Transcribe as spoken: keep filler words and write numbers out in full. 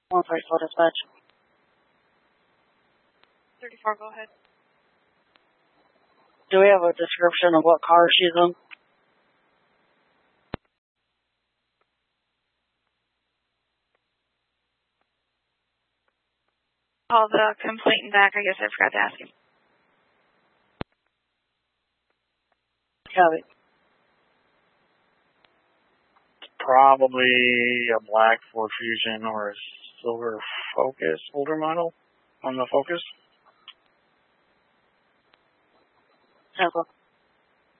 one thirty-four dispatch. thirty-four, go ahead. Do we have a description of what car she's in? Call the complainant back. I guess I forgot to ask him. Copy. Probably a black Ford Fusion or a silver Focus, older model on the Focus. Okay.